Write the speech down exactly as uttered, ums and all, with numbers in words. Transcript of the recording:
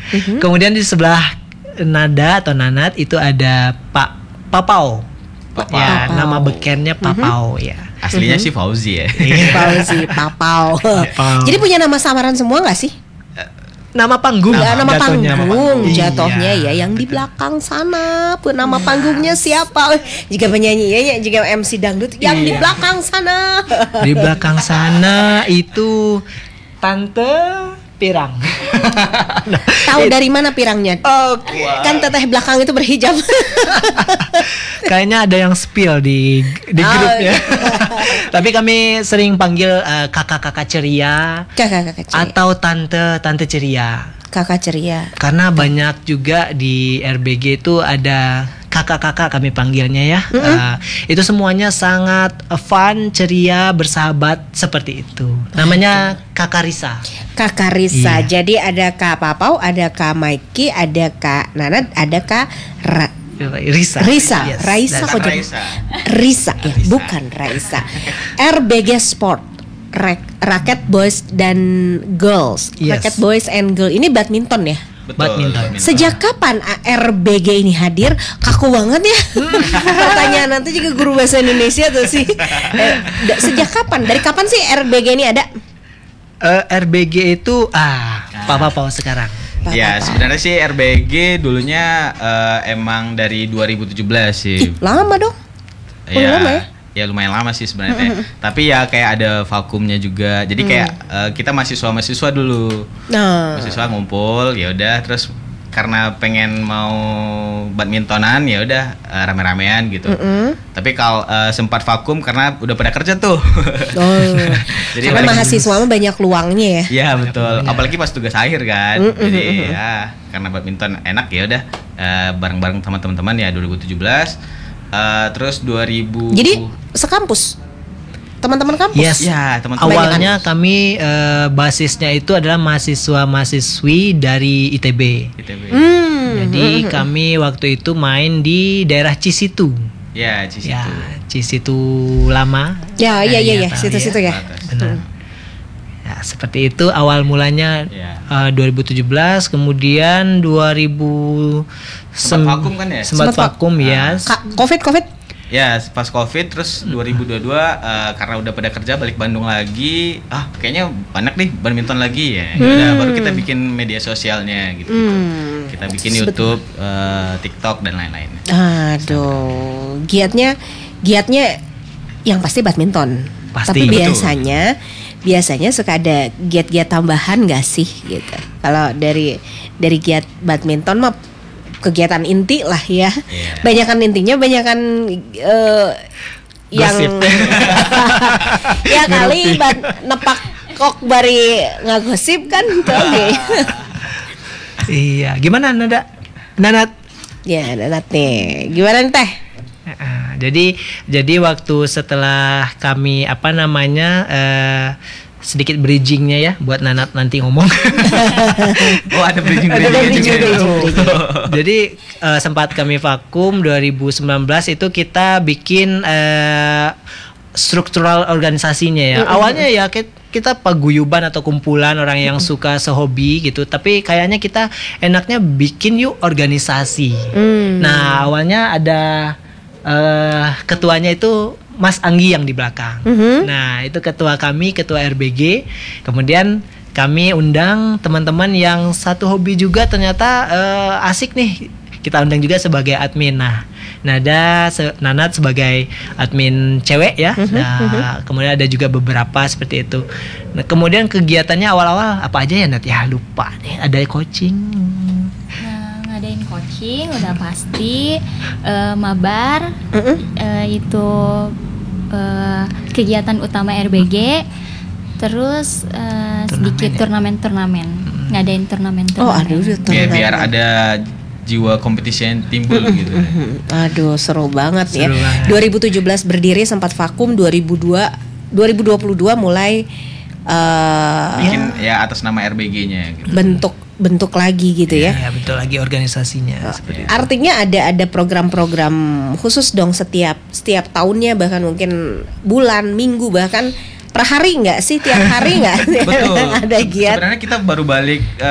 Mm-hmm. Kemudian di sebelah Nada atau Nanat itu ada Pak Papau. Papau. Ya, Papau. nama bekennya Papau Mm-hmm. ya. Aslinya sih Fauzi ya. Fauzi, Papau. Papau. Jadi punya nama samaran semua nggak sih? Nama panggung. Nggak, nama jatuhnya. panggung Iya. jatuhnya ya, yang di belakang sana pun nama panggungnya siapa? Jika penyanyi ya, ya, jika M C dangdut yang di Iya. belakang sana. Di belakang sana itu Tante Pirang. Tahu dari mana pirangnya? Oh, Kan teteh belakang itu berhijab. kayaknya ada yang spill di di Oh, grupnya. iya. Tapi kami sering panggil eh, kakak-kakak ceria Kakak-kakak ceria. atau tante tante ceria. Kakak ceria. Karena banyak juga di R B G itu ada kakak-kakak kami panggilnya ya. Eh, itu semuanya sangat fun, ceria, bersahabat seperti itu. Namanya Kakak Risa. Kakak Risa. Iya. Jadi ada Kak Papau, ada Kak Mikey, ada Kak Nanat, ada Kak Ra- Risa. Risa. Yes, Raisa that's kok jadi Raisa. Risa ya, bukan Raisa. R B G Sport. Rak- Racket Boys dan Girls. Yes. Racket Boys and Girls. Ini badminton ya? Betul. Badminton. Sejak kapan R B G ini hadir? Kaku banget ya. Pertanyaan nanti juga guru bahasa Indonesia tuh sih. Eh, da- sejak kapan? Dari kapan sih R B G ini ada? Eh, R B G itu ah, Ah. Papa Pau sekarang. Ya, Apa-apa? sebenarnya sih R B G dulunya eh, emang dari dua ribu tujuh belas sih. Ih, lama dong. Udah lama ya? Ya lumayan lama sih sebenarnya. Tapi ya kayak ada vakumnya juga. Jadi kayak eh, kita mahasiswa-mahasiswa dulu. Nah, Mahasiswa ngumpul, ya udah terus karena pengen mau badmintonan ya udah eh, rame-ramean gitu. Mm-mm. Tapi kalau eh, sempat vakum karena udah pada kerja tuh. oh. Jadi Karena lagi- mahasiswa mah banyak luangnya ya. Iya betul, Iya. apalagi pas tugas akhir kan. Mm, mm, Jadi mm, mm. ya karena badminton enak ya udah eh, bareng-bareng sama teman-teman ya dua ribu tujuh belas. Eh, terus dua ribu. Jadi sekampus, teman-teman kampus. Yes. Ya teman-teman. Awalnya kami eh, basisnya itu adalah mahasiswa-mahasiswi dari I T B. I T B. Hmm. Jadi kami waktu itu main di daerah Cisitu. Ya, di situ. Ya, Cisitu lama. Ya, iya iya iya, tahu situ-situ ya. Batas. Benar. Ya, seperti itu awal mulanya Ya. eh, dua ribu tujuh belas, kemudian dua ribu Sempat vakum kan ya? Sempat Sempat vakum ya. Kak, Covid Covid. Ya, pas Covid terus dua ribu dua puluh dua eh, karena udah pada kerja balik Bandung lagi. Ah, kayaknya banyak nih badminton lagi ya. Udah baru kita bikin media sosialnya gitu. Hmm. Kita bikin YouTube, eh, TikTok dan lain-lain. Aduh, giatnya giatnya yang pasti badminton. Pasti, Tapi betul. biasanya biasanya suka ada giat-giat tambahan gak sih gitu. Kalau dari dari giat badminton mah kegiatan inti lah ya. Iya. Banyakan intinya banyakan eh, yang Gosip. ya kali bad, nepak kok bari ngagosip kan tuh oke. Iya, gimana Nada? Nanat? Ya, Nanat nih. Gimana nih, Teh? Ah, jadi jadi waktu setelah kami apa namanya eh, sedikit bridgingnya ya buat Nanat nanti ngomong. Oh, ada bridging Ada bridging bridging, juga. bridging, bridging. Jadi eh, sempat kami vakum dua ribu sembilan belas itu kita bikin eh, struktural organisasinya ya. Awalnya ya kita, kita paguyuban atau kumpulan orang yang suka sehobi gitu. Tapi kayaknya kita enaknya bikin yuk organisasi. Hmm. Nah awalnya ada eh, ketuanya itu Mas Anggi yang di belakang. Mhm. Nah itu ketua kami, ketua R B G. Kemudian kami undang teman-teman yang satu hobi juga ternyata eh, asik nih. Kita undang juga sebagai admin. Nah Nada, se- Nanat sebagai admin cewek ya. Nah, kemudian ada juga beberapa seperti itu. Nah, kemudian kegiatannya awal-awal apa aja ya Nat? Ya lupa nih. Ada coaching. Nah, ngadain coaching udah pasti, eh, mabar Mm-mm. eh, itu eh, kegiatan utama R B G, terus eh, sedikit ya? turnamen-turnamen, ngadain turnamen-turnamen. Oh, aduh, udah Ya, turnamen. biar ada jiwa kompetisi yang timbul gitu. Mhm. Aduh, seru banget ya. Seru banget. dua ribu tujuh belas berdiri, sempat vakum. dua ribu dua dua ribu dua puluh dua mulai eh, Bikin ya atas nama R B G-nya gitu. bentuk bentuk lagi gitu ya. Ya betul lagi organisasinya seperti itu. Artinya ada ada program-program khusus dong setiap setiap tahunnya, bahkan mungkin bulan, minggu, bahkan per hari nggak sih, tiap hari nggak? Betul. Ada giat. Sebenarnya kita baru balik